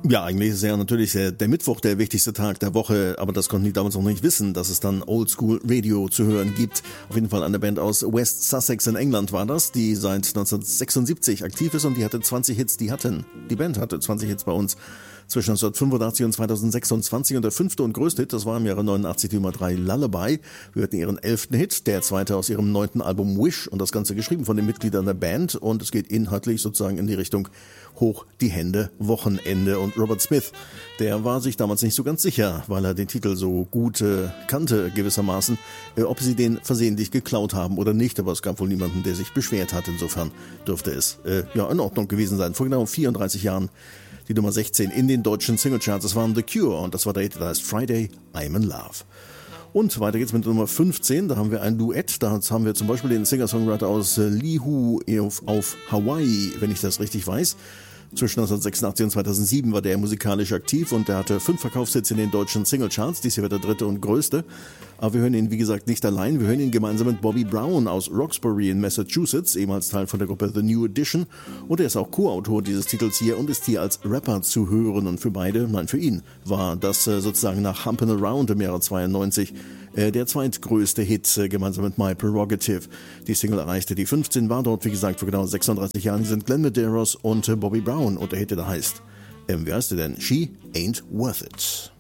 Ja, eigentlich ist ja natürlich der Mittwoch der wichtigste Tag der Woche, aber das konnten die damals noch nicht wissen, dass es dann Oldschool Radio zu hören gibt. Auf jeden Fall eine Band aus West Sussex in England war das, die seit 1976 aktiv ist und die hatte 20 Hits, die Band hatte 20 Hits bei uns zwischen 1985 und 2026 und der fünfte und größte Hit, das war im Jahre 89 die Nummer 3 Lullaby. Wir hörten ihren 11. Hit, der zweite aus ihrem 9. Album Wish und das Ganze geschrieben von den Mitgliedern der Band und es geht inhaltlich sozusagen in die Richtung Hoch die Hände, Wochenende und Robert Smith, der war sich damals nicht so ganz sicher, weil er den Titel so gut kannte gewissermaßen, ob sie den versehentlich geklaut haben oder nicht, aber es gab wohl niemanden, der sich beschwert hat, insofern dürfte es in Ordnung gewesen sein. Vor genau 34 Jahren die Nummer 16 in den deutschen Singlecharts, das waren The Cure und das war der Hit, der heißt Friday, I'm in Love. Und weiter geht's mit Nummer 15, da haben wir ein Duett, da haben wir zum Beispiel den Singer-Songwriter aus Lihu auf Hawaii, wenn ich das richtig weiß. Zwischen 1986 und 2007 war der musikalisch aktiv und der hatte 5 Verkaufshits in den deutschen Singlecharts. Dies hier wird der dritte und größte. Aber wir hören ihn, wie gesagt, nicht allein. Wir hören ihn gemeinsam mit Bobby Brown aus Roxbury in Massachusetts, ehemals Teil von der Gruppe The New Edition. Und er ist auch Co-Autor dieses Titels hier und ist hier als Rapper zu hören. Und für ihn war das sozusagen nach Humpin' Around im Jahre 92 der zweitgrößte Hit gemeinsam mit My Prerogative. Die Single erreichte die 15, war dort, wie gesagt, vor genau 36 Jahren. Die sind Glenn Medeiros und Bobby Brown und der Hit, der heißt, wie heißt der denn? She Ain't Worth It.